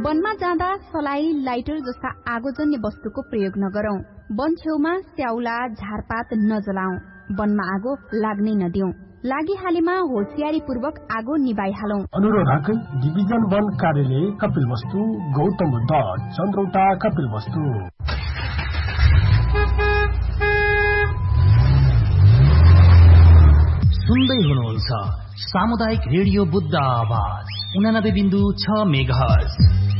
वनमा जाँदा सलाई, लाइटर जस्ता आगोजन्य वस्तुको प्रयोग नगरौं। वन छेउमा स्याउला, झारपात नजलाऊ। वनमा आगो लाग्नै नदिऊ। लागिहालेमा होसियारीपूर्वक आगो निभाइहालौं। अनुरोधक डिभिजन वन कार्यालय कपिलवस्तु, गौतम बुद्ध, चन्द्रौटा, कपिलवस्तु। सुन्दै हुनुहुन्छ सामुदायिक रेडियो बुद्ध आवाज 89.6 मेगाहर्ज।